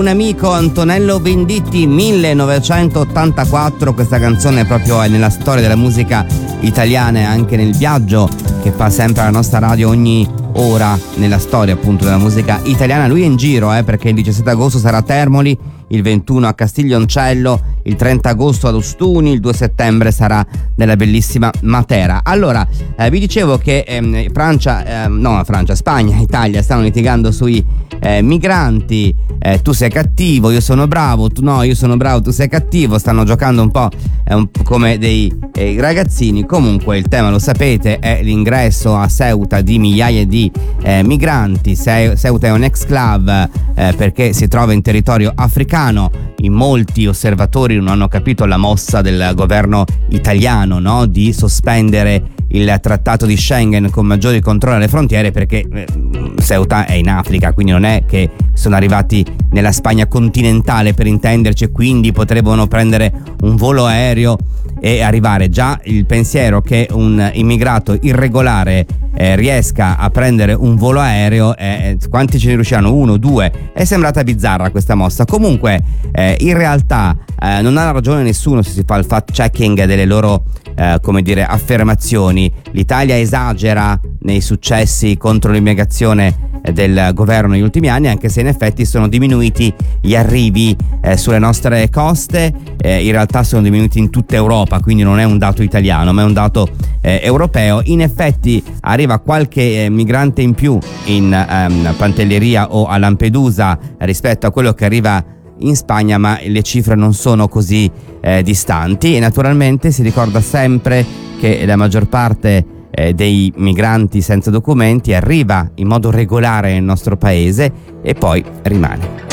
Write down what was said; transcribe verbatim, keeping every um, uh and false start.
Un amico, Antonello Venditti, millenovecentottantaquattro. Questa canzone proprio è nella storia della musica italiana e anche nel viaggio che fa sempre la nostra radio ogni ora nella storia appunto della musica italiana. Lui è in giro eh, perché il diciassette agosto sarà a Termoli, il ventuno a Castiglioncello, il trenta agosto ad Ostuni, il due settembre sarà nella bellissima Matera. Allora, eh, vi dicevo che ehm, Francia, ehm, no Francia, Spagna e Italia stanno litigando sui eh, migranti, eh, tu sei cattivo, io sono bravo, tu no, io sono bravo, tu sei cattivo, stanno giocando un po', eh, un po' come dei eh, ragazzini. Comunque il tema lo sapete, è l'ingresso a Ceuta di migliaia di eh, migranti. Se- Ceuta è un ex-clave eh, perché si trova in territorio africano. In molti osservatori non hanno capito la mossa del governo italiano, no? Di sospendere il trattato di Schengen con maggiori controlli alle frontiere, perché eh, Ceuta è in Africa, quindi non è che sono arrivati nella Spagna continentale, per intenderci, e quindi potrebbero prendere un volo aereo e arrivare. Già il pensiero che un immigrato irregolare eh, riesca a prendere un volo aereo, eh, quanti ce ne riusciranno? Uno, due? È sembrata bizzarra questa mossa. Comunque eh, in realtà eh, non ha ragione nessuno se si fa il fact checking delle loro eh, come dire affermazioni. L'Italia esagera nei successi contro l'immigrazione del governo negli ultimi anni, anche se in effetti sono diminuiti gli arrivi eh, sulle nostre coste. Eh, in realtà sono diminuiti in tutta Europa, quindi non è un dato italiano ma è un dato eh, europeo. In effetti arriva qualche eh, migrante in più in ehm, Pantelleria o a Lampedusa rispetto a quello che arriva in Spagna, ma le cifre non sono così eh, distanti, e naturalmente si ricorda sempre che la maggior parte eh, dei migranti senza documenti arriva in modo regolare nel nostro paese e poi rimane.